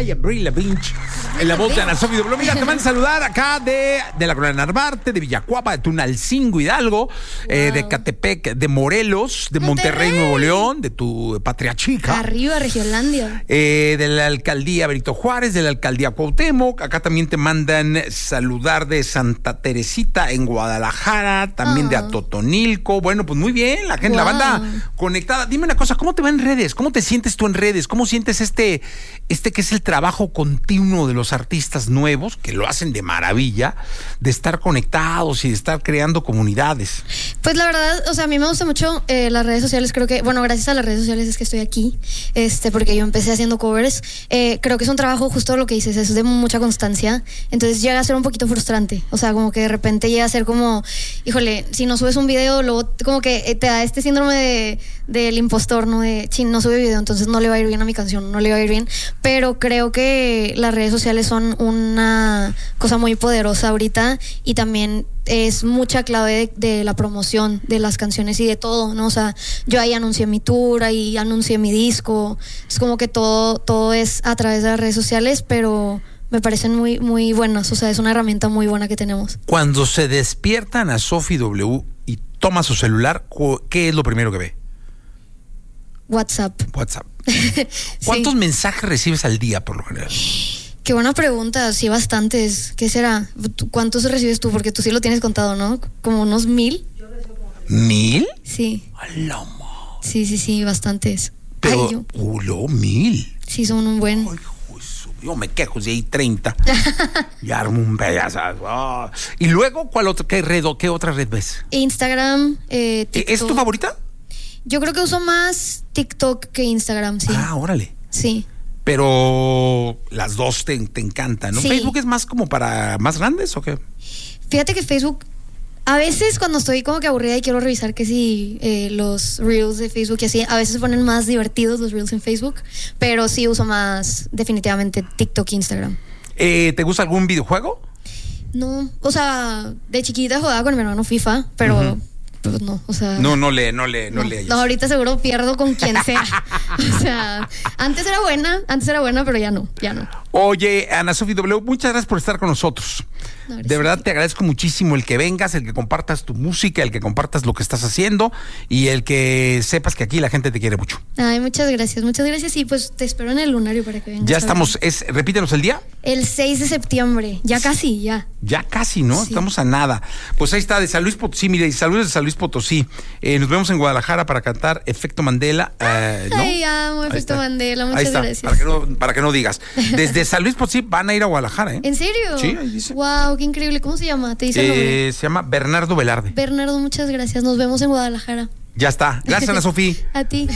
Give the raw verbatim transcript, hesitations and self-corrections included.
y Avril Lavigne en la voz de Ana Sofía Dubló. Mira, te van a saludar acá de, de la Colonia Narvarte, de Villacuapa, de Tunalcingo, Hidalgo, wow. eh, de Catepec, de Morelos, de Monterrey, Monterrey, Nuevo León, de tu patria chica. Arriba, Regiolandia. Eh, de la alcaldía Benito Juárez, de la alcaldía Cuauhtémoc. Acá también te mandan saludar de Santa Teresita en Guadalajara, también oh. de Atotonilco. Bueno, pues muy bien, la gente, wow. la banda conectada. Dime una cosa, ¿cómo te va en redes? ¿Cómo te sientes tú en redes? ¿Cómo sientes este, este que es el trabajo continuo de los artistas nuevos, que lo hacen de maravilla, de estar conectados y de estar creando comunidades? Pues la verdad, o sea, a mí me gusta mucho eh, las redes sociales. Creo que, bueno, gracias a las redes sociales es que estoy aquí, este, porque yo empecé haciendo covers. Eh, creo que es un trabajo, justo lo que dices, es de mucha constancia. Entonces llega a ser un poquito frustrante. O sea, como que de repente llega a ser como, híjole, si no subes un video, luego como que te da este síndrome de, del impostor, ¿no? De, chin, no sube video, entonces no le va a ir bien a mi canción, no le va a ir bien. Pero creo que las redes sociales son una cosa muy poderosa ahorita, y también es mucha clave de, de la promoción de las canciones y de todo, ¿no? O sea, yo ahí anuncié mi tour, ahí anuncié mi disco. Es como que todo, todo es a través de las redes sociales, pero me parecen muy, muy buenas. O sea, es una herramienta muy buena que tenemos. Cuando se despiertan a Sofi W y toma su celular, ¿qué es lo primero que ve? WhatsApp. WhatsApp. ¿Cuántos sí. mensajes recibes al día por lo general? Qué buena pregunta, sí, bastantes. ¿Qué será? ¿Cuántos recibes tú? Porque tú sí lo tienes contado, ¿no? ¿Como unos mil? ¿Mil? Sí. ¡Alama! Sí, sí, sí, bastantes. Pero, Ay, yo... ¡Ulo, mil! Sí, son un buen... Ay, yo me quejo si hay treinta. Y armo un pedazo. Oh. Y luego, ¿cuál otra, qué red, qué otra red ves? Instagram, eh, TikTok. ¿Es tu favorita? Yo creo que uso más TikTok que Instagram, sí. Ah, órale. Sí. Pero las dos te, te encantan, ¿no? Sí. ¿Facebook es más como para más grandes o qué? Fíjate que Facebook, a veces cuando estoy como que aburrida y quiero revisar que si eh, los reels de Facebook y así, a veces ponen más divertidos los reels en Facebook, pero sí uso más definitivamente TikTok e Instagram. Eh, ¿Te gusta algún videojuego? No, o sea, de chiquita jugaba con mi hermano FIFA, pero... Uh-huh. Pues no, o sea... No, no le, no le, no, no le. No, ahorita seguro pierdo con quien sea. O sea, antes era buena, antes era buena, pero ya no, ya no. Oye, Ana Sofía W, muchas gracias por estar con nosotros. No, de verdad te agradezco muchísimo el que vengas, el que compartas tu música, el que compartas lo que estás haciendo y el que sepas que aquí la gente te quiere mucho. Ay, muchas gracias, muchas gracias. Y pues te espero en el Lunario para que vengas. Ya estamos, es, repítenos el día. El seis de septiembre, ya casi, ya. Ya casi, ¿no? Sí. Estamos a nada. Pues ahí está, de San Luis Potosí, mire, saludos de San Luis Potosí. Eh, nos vemos en Guadalajara para cantar Efecto Mandela. Eh, ¿no? Ay, amo Efecto está. Mandela, muchas ahí está, gracias. Para que, no, para que no digas. Desde San Luis Potosí van a ir a Guadalajara, ¿eh? ¿En serio? Sí, ahí dice. Wow, qué increíble. ¿Cómo se llama? ¿Te dice el nombre? Eh, se llama Bernardo Velarde. Bernardo, muchas gracias. Nos vemos en Guadalajara. Ya está. Gracias, Ana Sofía. A ti.